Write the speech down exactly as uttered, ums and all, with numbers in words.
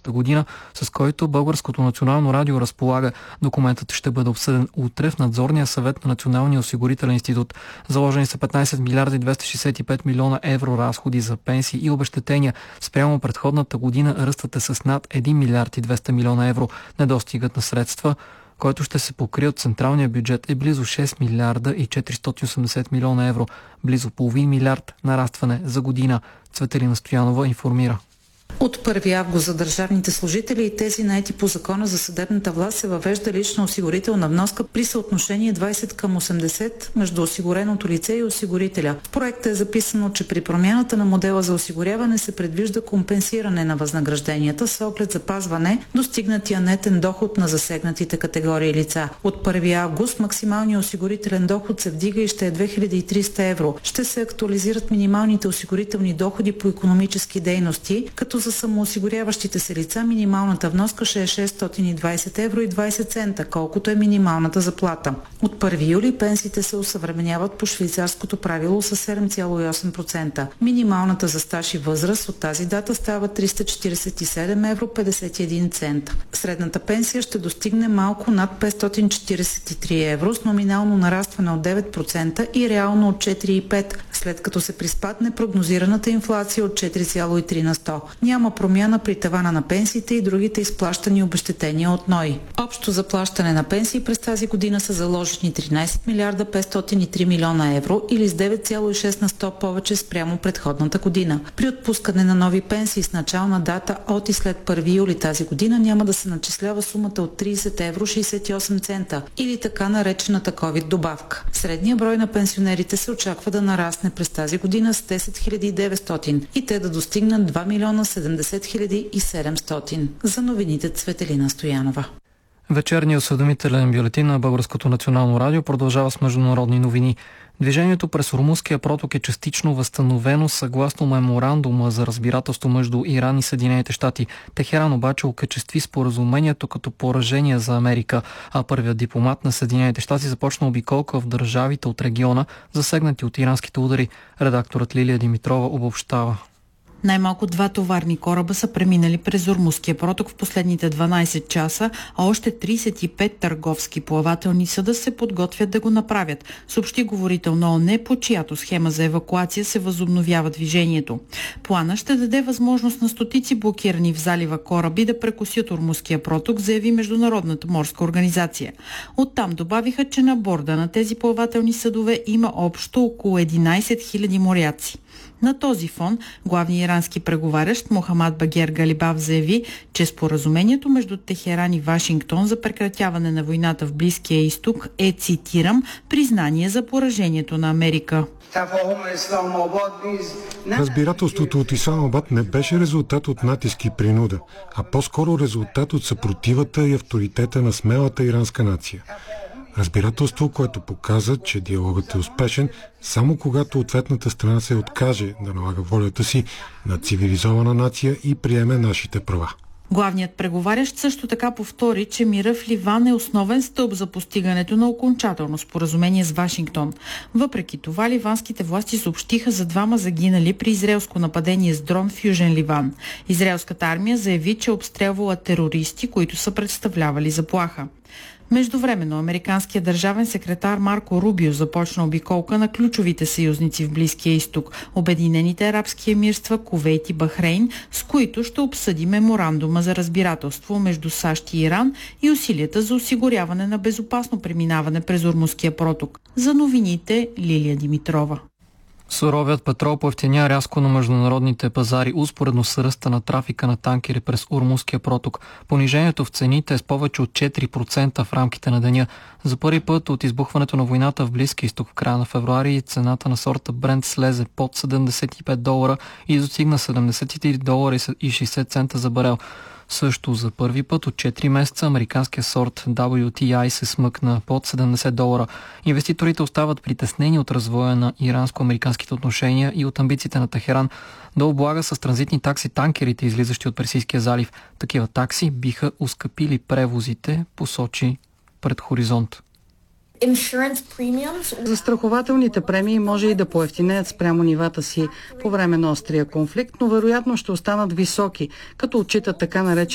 следващата година, с който Българското национално радио разполага. Документът ще бъде обсъден утре в надзорния съвет на Националния осигурителен институт. Заложени са петнайсет милиарда и двеста шейсет и пет милиона евро разходи за пенсии и обезщетения. Спрямо предходната година ръстът е с над един милиард и двеста милиона евро. Недостигът на средства, който ще се покрие от централния бюджет, е близо шест милиарда и четиристотин и осемдесет милиона евро. Близо половин милиард нарастване за година. Цветелина Стоянова информира. От първи август за държавните служители и тези наети по закона за съдебната власт се въвежда лична осигурителна вноска при съотношение двайсет към осемдесет между осигуреното лице и осигурителя. В проекта е записано, че при промяната на модела за осигуряване се предвижда компенсиране на възнагражденията с оглед запазване достигнатия нетен доход на засегнатите категории лица. От първи август максималният осигурителен доход се вдига и ще е две хиляди и триста евро. Ще се актуализират минималните осигурителни доходи по икономически дейности, като за самоосигуряващите се лица минималната вноска ще е шестстотин и двайсет евро и двайсет цента, колкото е минималната заплата. От първи юли пенсиите се осъвременяват по швейцарското правило с седем цяло и осем процента. Минималната за стаж и възраст от тази дата става триста четирийсет и седем евро петдесет и един цента. Средната пенсия ще достигне малко над петстотин четирийсет и три евро с номинално нарастване от девет процента и реално от четири цяло и пет процента, след като се приспадне прогнозираната инфлация от четири цяло и три на сто. Няма промяна при тавана на пенсиите и другите изплащани обезщетения от НОИ. Общо заплащане на пенсии през тази година са заложени тринайсет милиарда петстотин и три милиона евро или с девет цяло и шест на сто повече спрямо предходната година. При отпускане на нови пенсии с начална дата от и след първи юли тази година няма да се начислява сумата от трийсет евро шейсет и осем цента или така наречената ковид добавка. Средният брой на пенсионерите се очаква да нарасне през тази година с десет хиляди и деветстотин и те да достигнат два милиона седемдесет хиляди и седемстотин. За новините Цветелина Стоянова. Вечерният осведомителен бюлетин на Българското национално радио продължава с международни новини. Движението през Ормузския проток е частично възстановено съгласно меморандума за разбирателство между Иран и Съединените щати. Техеран обаче окачестви споразумението като поражение за Америка, а първият дипломат на Съединените щати започна обиколка в държавите от региона, засегнати от иранските удари. Редакторът Лилия Димитрова обобщава. Най-малко два товарни кораба са преминали през Ормузския проток в последните дванайсет часа, а още трийсет и пет търговски плавателни съда се подготвят да го направят, съобщи говорител на ООН, по чиято схема за евакуация се възобновява движението. Плана ще даде възможност на стотици блокирани в залива кораби да прекосят Ормузския проток, заяви Международната морска организация. Оттам добавиха, че на борда на тези плавателни съдове има общо около единайсет хиляди моряци. На този фон главният ирански преговарящ Мохамад Багер Галибав заяви, че споразумението между Техеран и Вашингтон за прекратяване на войната в Близкия изток е, цитирам, признание за поражението на Америка. Разбирателството от Исламабад не беше резултат от натиск и принуда, а по-скоро резултат от съпротивата и авторитета на смелата иранска нация. Разбирателство, което показа, че диалогът е успешен само когато ответната страна се откаже да налага волята си на цивилизована нация и приеме нашите права. Главният преговарящ също така повтори, че мира в Ливан е основен стълб за постигането на окончателно споразумение с Вашингтон. Въпреки това, ливанските власти съобщиха за двама загинали при израелско нападение с дрон в Южен Ливан. Израелската армия заяви, че обстрелвала терористи, които са представлявали заплаха. Междувременно американският държавен секретар Марко Рубио започна обиколка на ключовите съюзници в Близкия изток, Обединените арабски емирства, Кувейт и Бахрейн, с които ще обсъди меморандума за разбирателство между САЩ и Иран и усилията за осигуряване на безопасно преминаване през Ормузския проток. За новините Лилия Димитрова. Суровият петрол поевтиня рязко на международните пазари, успоредно с ръста на трафика на танкери през Ормузския проток. Понижението в цените е с повече от четири процента в рамките на деня. За първи път от избухването на войната в Близки изток в края на февруари цената на сорта Брент слезе под седемдесет и пет долара и достигна седемдесет и три долара и шейсет цента за барел. Също за първи път от четири месеца американският сорт дабъл ю ти ай се смъкна под седемдесет долара. Инвеститорите остават притеснени от развоя на иранско-американските отношения и от амбициите на Техеран да облага с транзитни такси танкерите, излизащи от Персийския залив. Такива такси биха оскъпили превозите, посочи пред Хоризонт. Застрахователните премии може и да поевтинеят спрямо нивата си по време на острия конфликт, но вероятно ще останат високи, като отчитат така наречен